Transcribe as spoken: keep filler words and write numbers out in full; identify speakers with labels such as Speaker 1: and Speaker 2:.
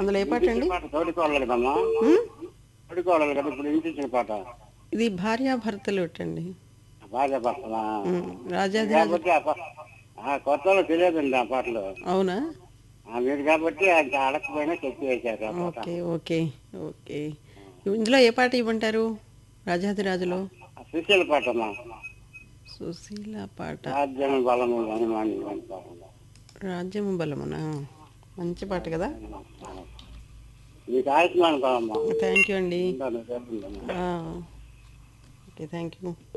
Speaker 1: అందులో ఏ పాట
Speaker 2: ఇంటించిన
Speaker 1: అండి?
Speaker 2: పాట తోటి కోడలు కదమ్మా.
Speaker 1: ఉమ్?
Speaker 2: తోటి కోడలు కదా ఇప్పుడు ఇంటించిన పాట.
Speaker 1: ఇది భార్యాభర్తలు అండి.
Speaker 2: భార్య భర్తలా.
Speaker 1: ఉమ్,
Speaker 2: మీరు
Speaker 1: రాజాధిరాజు.
Speaker 2: కాబట్టి ఆ పా- ఆ కొత్త వాళ్ళు తెలియదండి ఆ పాటలు.
Speaker 1: అవునా?
Speaker 2: ఆ మీరు కాబట్టి అంత అడగకపోయినా చెప్పి వేశారు ఆ పాట.
Speaker 1: Okay, okay, okay. ఇందులో ఏ పాట ఇవ్వమంటారు? రాజాధిరాజులో
Speaker 2: ఆ సుశీల పాట అమ్మా.
Speaker 1: సుశీల పాట.
Speaker 2: రాజ్యం బలము హనుమాని అని పాట.
Speaker 1: రాజ్యము బలమునా? మంచి పాట కదా.
Speaker 2: మీకు ఆయుష్మాన్ కావమ్మా.
Speaker 1: థ్యాంక్ యూ అండి.
Speaker 2: ఉంటాను రేపు ఉంటాను.
Speaker 1: ఆ, ఓకే, థ్యాంక్ యూ.